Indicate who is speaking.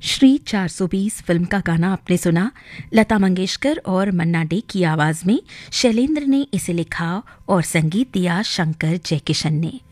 Speaker 1: Shri 420 film का गाना आपने सुना। लता मंगेशकर और मन्ना डे की आवाज में शैलेंद्र ने इसे लिखा और संगीत दिया शंकर जयकिशन ने।